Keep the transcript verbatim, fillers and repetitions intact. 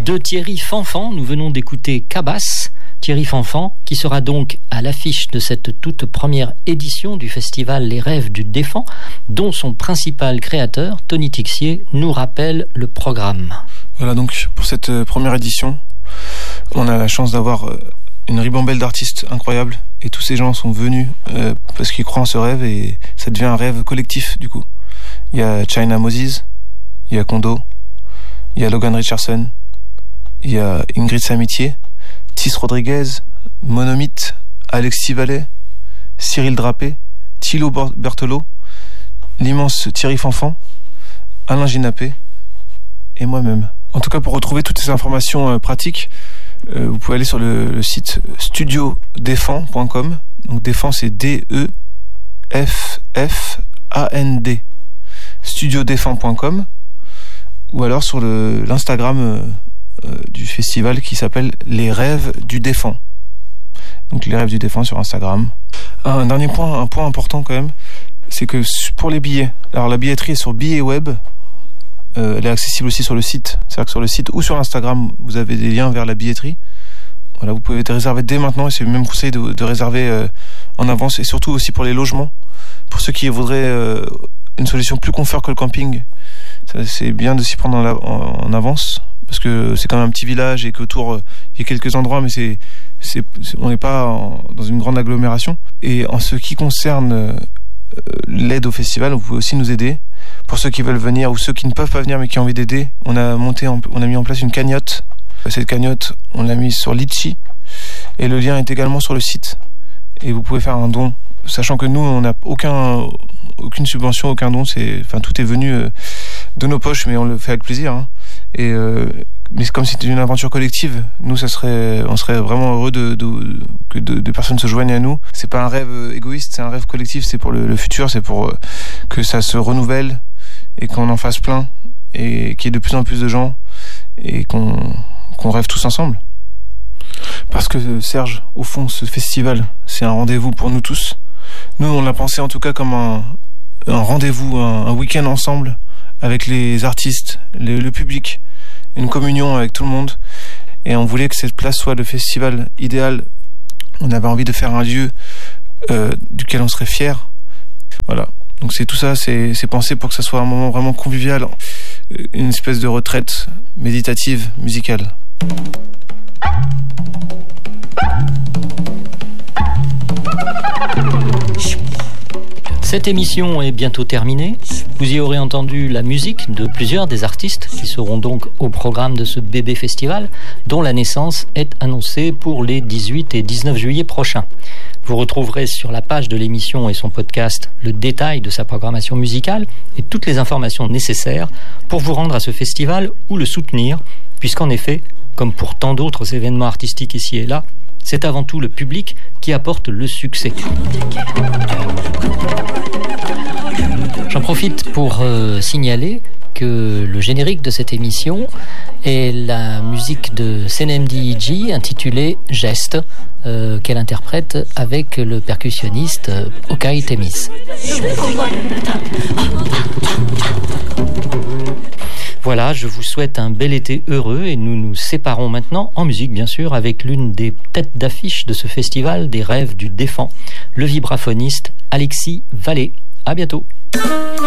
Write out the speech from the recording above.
De Thierry Fanfan, nous venons d'écouter Cabasse. Thierry Fanfan, qui sera donc à l'affiche de cette toute première édition du festival Les Rêves du Défend, dont son principal créateur, Tony Tixier, nous rappelle le programme. Voilà, donc pour cette première édition, on a la chance d'avoir une ribambelle d'artistes incroyables, et tous ces gens sont venus euh, parce qu'ils croient en ce rêve, et ça devient un rêve collectif du coup. Il y a China Moses, il y a Kondo, il y a Logan Richardson, il y a Ingrid Samitier, Tis Rodriguez, Monomythe, Alexis Vallet, Cyril Drapé, Thilo Berthelot, l'immense Thierry Fanfan, Alain Ginapé et moi-même. En tout cas, pour retrouver toutes ces informations euh, pratiques, euh, vous pouvez aller sur le, le site studio défend point com. Donc défend, c'est D E F F A N D. studio défend point com, ou alors sur le, l'Instagram euh, euh, du festival qui s'appelle Les Rêves du Défend. Donc Les Rêves du Défend sur Instagram. Un dernier point, un point important quand même, c'est que pour les billets, alors la billetterie est sur Billets Web, euh, elle est accessible aussi sur le site, c'est-à-dire que sur le site ou sur Instagram, vous avez des liens vers la billetterie. Voilà, vous pouvez réserver dès maintenant, et c'est même conseillé de, de réserver euh, en avance, et surtout aussi pour les logements, pour ceux qui voudraient euh, une solution plus confort que le camping. Ça, c'est bien de s'y prendre en, en, en avance, parce que c'est quand même un petit village et qu'autour euh, il y a quelques endroits, mais c'est, c'est, c'est on n'est pas en, dans une grande agglomération. Et en ce qui concerne euh, l'aide au festival, vous pouvez aussi nous aider. Pour ceux qui veulent venir ou ceux qui ne peuvent pas venir mais qui ont envie d'aider, on a monté, en, on a mis en place une cagnotte. Cette cagnotte, on l'a mise sur Litchi, et le lien est également sur le site. Et vous pouvez faire un don, sachant que nous, on n'a aucun, aucune subvention, aucun don. C'est, enfin, tout est venu euh, de nos poches, mais on le fait avec plaisir. Hein. Et euh, mais c'est comme si c'était une aventure collective. Nous, ça serait, on serait vraiment heureux de, de, que de, de personnes se joignent à nous. C'est pas un rêve égoïste, c'est un rêve collectif. C'est pour le, le futur, c'est pour euh, que ça se renouvelle et qu'on en fasse plein, et qu'il y ait de plus en plus de gens, et qu'on, qu'on rêve tous ensemble. Parce que Serge, au fond, ce festival, c'est un rendez-vous pour nous tous. Nous, on l'a pensé en tout cas comme un, un rendez-vous, un, un week-end ensemble, avec les artistes, le, le public, une communion avec tout le monde. Et on voulait que cette place soit le festival idéal. On avait envie de faire un lieu euh, duquel on serait fier. Voilà. Donc c'est tout ça, c'est, c'est pensé pour que ça soit un moment vraiment convivial, une espèce de retraite méditative, musicale. Cette émission est bientôt terminée. Vous y aurez entendu la musique de plusieurs des artistes qui seront donc au programme de ce bébé festival, dont la naissance est annoncée pour les dix-huit et dix-neuf juillet prochains. Vous retrouverez sur la page de l'émission et son podcast le détail de sa programmation musicale et toutes les informations nécessaires pour vous rendre à ce festival ou le soutenir, puisqu'en effet, comme pour tant d'autres événements artistiques ici et là, c'est avant tout le public qui apporte le succès. J'en profite pour euh, signaler que le générique de cette émission est la musique de Senemdi Iji intitulée Geste, euh, qu'elle interprète avec le percussionniste euh, Okai Temis. Voilà, je vous souhaite un bel été heureux, et nous nous séparons maintenant en musique bien sûr avec l'une des têtes d'affiche de ce festival des Rêves du Défend, le vibraphoniste Alexis Vallet. À bientôt.